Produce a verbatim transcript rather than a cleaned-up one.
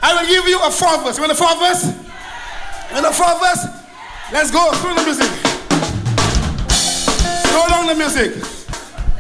I will give you a four verse. You want a four verse? You want a four verse? Let's go. Through the music. Slow down the music.